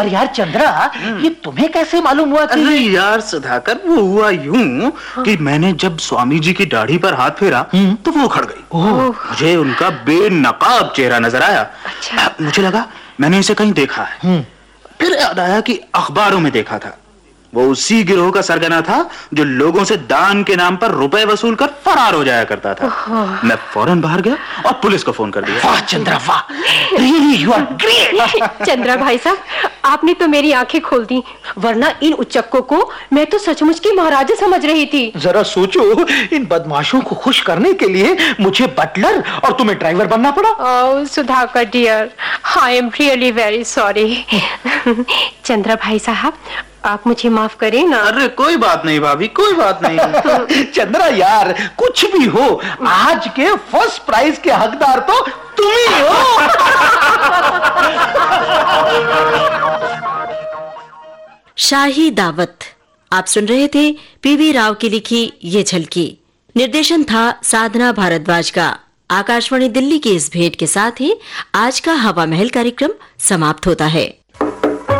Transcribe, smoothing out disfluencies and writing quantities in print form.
पर यार चंद्रा, ये तुम्हें कैसे मालूम हुआ कि... अरे यार सुधाकर, वो हुआ यूं कि मैंने जब स्वामी जी की दाढ़ी पर हाथ फेरा तो वो खड़ गई। मुझे उनका बेनकाब चेहरा नजर आया। अच्छा। मुझे लगा मैंने इसे कहीं देखा है। फिर याद आया कि अखबारों में देखा था। वो उसी गिरोह का सरगना था जो लोगों से दान के नाम पर रुपए वसूल कर फरार हो जाया करता था। मैं फौरन बाहर गया और पुलिस को फोन कर दिया। वाह चंद्रा वाह, really you are great. Chandra भाई साहब, आपने तो मेरी आंखें खोल दी, वरना इन उच्चक्कों को मैं तो सचमुच की महाराजा समझ रही थी। जरा सोचो, इन बदमाशों को खुश करने के लिए मुझे बटलर और तुम्हें ड्राइवर बनना पड़ा। ओह Sudhakar dear, I am really very sorry. Chandra भाई साहब, आप मुझे माफ करें ना। अरे कोई बात नहीं भाभी, कोई बात नहीं। चंद्रा यार, कुछ भी हो, आज के फर्स्ट प्राइज के हकदार तो तुम ही हो। शाही दावत आप सुन रहे थे पीवी राव की लिखी ये झलकी। निर्देशन था साधना भारद्वाज का। आकाशवाणी दिल्ली की इस भेंट के साथ ही आज का हवा महल कार्यक्रम समाप्त होता है।